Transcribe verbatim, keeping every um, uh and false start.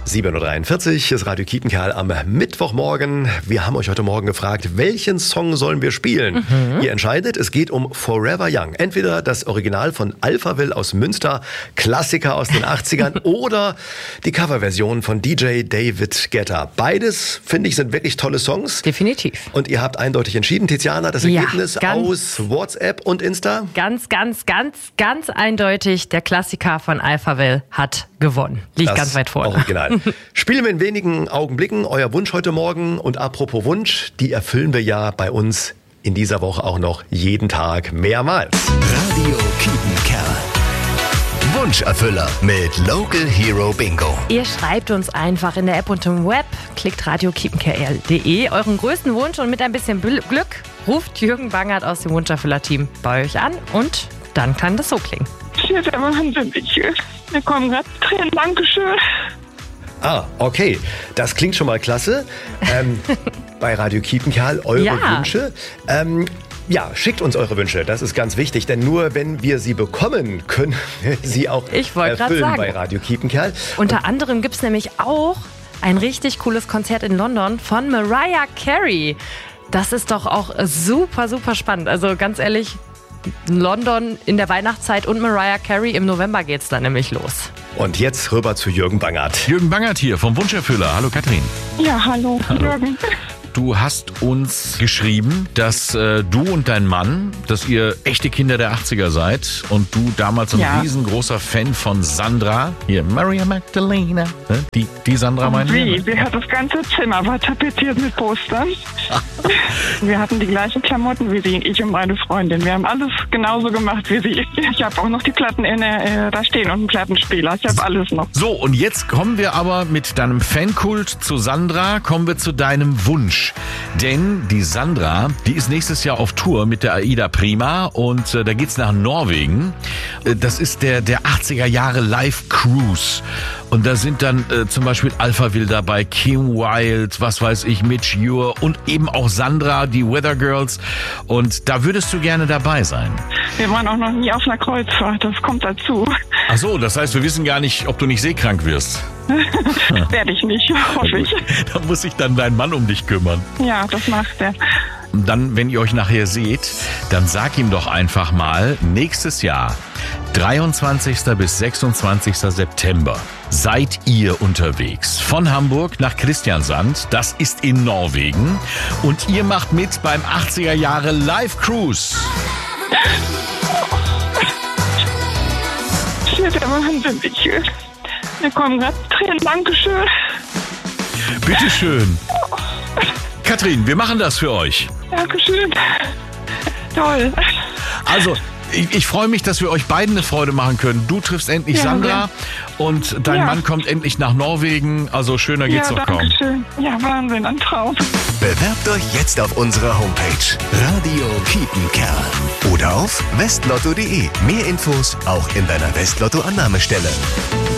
sieben Uhr dreiundvierzig ist Radio Kiepenkerl am Mittwochmorgen. Wir haben euch heute Morgen gefragt, welchen Song sollen wir spielen? Mhm. Ihr entscheidet, es geht um Forever Young. Entweder das Original von Alphaville aus Münster, Klassiker aus den achtzigern oder die Coverversion von D J David Guetta. Beides, finde ich, sind wirklich tolle Songs. Definitiv. Und ihr habt eindeutig entschieden, Tiziana, das Ergebnis ja, aus WhatsApp und Insta? Ganz, ganz, ganz, ganz eindeutig, der Klassiker von Alphaville hat gewonnen. Liegt das ganz weit vorne. Original. Spielen wir in wenigen Augenblicken. Euer Wunsch heute Morgen. Und apropos Wunsch, die erfüllen wir ja bei uns in dieser Woche auch noch jeden Tag mehrmals. Radio Kiepenkerl. Wunscherfüller mit Local Hero Bingo. Ihr schreibt uns einfach in der App und im Web, klickt radio kiepenkerl punkt de euren größten Wunsch und mit ein bisschen Glück ruft Jürgen Bangert aus dem Wunscherfüller-Team bei euch an und dann kann das so klingen. Ja, der Wahnsinn. Ich, mir kommen gerade Tränen. Dankeschön. Ah, okay. Das klingt schon mal klasse. Ähm, bei Radio Kiepenkerl eure Ja. Wünsche. Ähm, ja, schickt uns eure Wünsche. Das ist ganz wichtig, denn nur wenn wir sie bekommen, können wir sie auch Ich wollte grad erfüllen sagen. bei Radio Kiepenkerl. Unter anderem gibt es nämlich auch ein richtig cooles Konzert in London von Mariah Carey. Das ist doch auch super, super spannend. Also ganz ehrlich, London in der Weihnachtszeit und Mariah Carey im November geht's dann nämlich los. Und jetzt rüber zu Jürgen Bangert. Jürgen Bangert hier vom Wunscherfüller. Hallo Katrin. Ja, hallo, Hallo. Jürgen. Du hast uns geschrieben, dass äh, du und dein Mann, dass ihr echte Kinder der achtziger seid und du damals ein Ja. riesengroßer Fan von Sandra, hier Maria Magdalena, ne? die, die Sandra meine ich. Wie? Wir hatten das ganze Zimmer war tapeziert mit Postern. Wir hatten die gleichen Klamotten wie sie, ich und meine Freundin. Wir haben alles genauso gemacht wie sie. Ich habe auch noch die Platten in der, äh, da stehen und einen Plattenspieler. Ich habe alles noch. So, und jetzt kommen wir aber mit deinem Fankult zu Sandra, kommen wir zu deinem Wunsch. Denn die Sandra, die ist nächstes Jahr auf Tour mit der Aida Prima und äh, da geht's nach Norwegen. Äh, das ist der, der achtziger Jahre Live Cruise. Und da sind dann äh, zum Beispiel Alphaville dabei, Kim Wilde, was weiß ich, Mitch Ure und eben auch Sandra, die Weather Girls. Und da würdest du gerne dabei sein. Wir waren auch noch nie auf einer Kreuzfahrt. Das kommt dazu. Ach so, das heißt, wir wissen gar nicht, ob du nicht seekrank wirst. Werde ich nicht, hoffe ich. Da muss sich dann dein Mann um dich kümmern. Ja, das macht er. Und dann, wenn ihr euch nachher seht, dann sag ihm doch einfach mal, nächstes Jahr, dreiundzwanzigsten bis sechsundzwanzigsten September, seid ihr unterwegs von Hamburg nach Christiansand. Das ist in Norwegen. Und ihr macht mit beim achtziger Jahre Live Cruise. Ja, der Wahnsinn. Ich, mir kommen gerade Tränen. Dankeschön. Bitteschön. Katrin, wir machen das für euch. Dankeschön. Toll. Also, ich, ich freue mich, dass wir euch beiden eine Freude machen können. Du triffst endlich Ja, Sandra ja. und dein Ja. Mann kommt endlich nach Norwegen. Also schöner geht's Ja, doch kaum. Dankeschön. Ja, Wahnsinn, ein Traum. Bewerbt euch jetzt auf unserer Homepage Radio Kiepenkerl oder auf westlotto punkt de. Mehr Infos auch in deiner Westlotto-Annahmestelle.